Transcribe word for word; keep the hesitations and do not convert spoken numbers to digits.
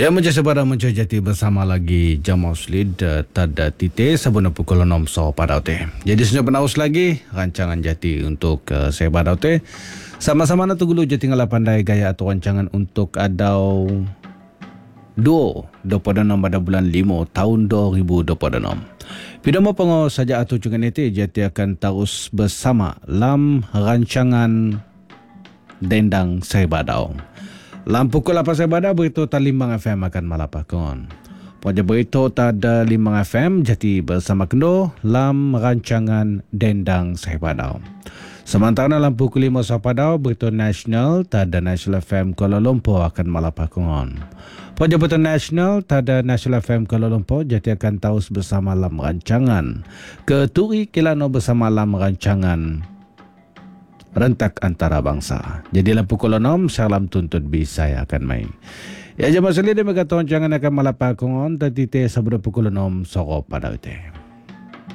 Ya, macam sebarang mencajati bersama lagi Jamal Slid uh, tada tite sabuna pukul enam so pada te. Jadi sudah penaus lagi rancangan jati untuk uh, saya pada te. Sama-sama na tugulu jati ngala pandai gaya atau rancangan untuk adau dua dua pada enam pada bulan lima tahun dua ribu dua puluh enam. Pidama pengo saja atau jangan itu jati akan terus bersama lam rancangan Dendang Saya Badau. Lampu pukul lapan saya pada berita ta Limbang F M akan malapakon. Pada berita tada Limbang F M jati bersama kendo lam rancangan Dendang Saya Badau. Sementara lampu pukul lima saya pada berita nasional tada National F M Kuala Lumpur akan malapakon. Pada berita nasional tada National F M Kuala Lumpur jati akan terus bersama lam rancangan Keturi Kilano bersama lam rancangan Rentak Antarabangsa. Jadilah pukul enam salam tuntut bisa saya akan main. Ya jemaah sekalian dia berkata jangan akan malapakungon tadi te sabda pukul enam sore pada itu.